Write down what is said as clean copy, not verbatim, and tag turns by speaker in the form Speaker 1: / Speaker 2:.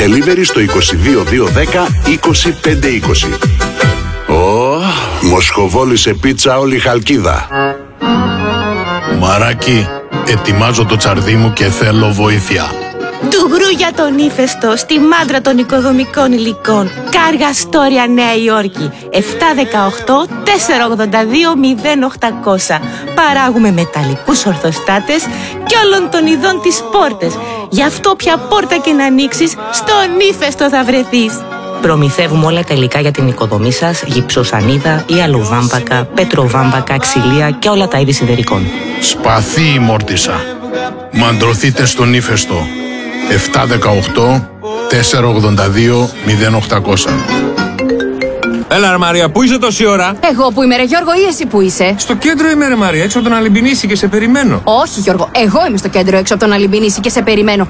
Speaker 1: Delivery στο 22210 25520. Μοσχοβόλη σε πίτσα όλη Χαλκίδα.
Speaker 2: Μαράκι, ετοιμάζω το τσαρδί μου και θέλω βοήθεια.
Speaker 3: Ντουγρού για τον Ύφεστο, στη μάντρα των οικοδομικών υλικών. Κάργα Στόρια, Νέα Υόρκη. 718 482 0800. Παράγουμε μεταλλικούς ορθοστάτες και όλων των ειδών τις πόρτες. Γι' αυτό ποια πόρτα και να ανοίξεις, στον Ύφεστο θα βρεθείς. Προμηθεύουμε όλα τα υλικά για την οικοδομή σας, γυψοσανίδα ή αλουβάμβακα, πετροβάμβακα, ξυλία και όλα τα είδη σιδερικών.
Speaker 2: Σπαθί η μόρτισα. Μαντρωθείτε στον Ύφεστο. 718 482 0800.
Speaker 4: Έλα ρε Μαρία, πού είσαι τόση ώρα?
Speaker 5: Εγώ που είμαι ρε Γιώργο ή εσύ που είσαι?
Speaker 4: Στο κέντρο είμαι ρε Μαρία, έξω από τον Αλυμπινίση και σε περιμένω.
Speaker 5: Όχι Γιώργο, εγώ είμαι στο κέντρο έξω από τον Αλυμπινίση και σε περιμένω.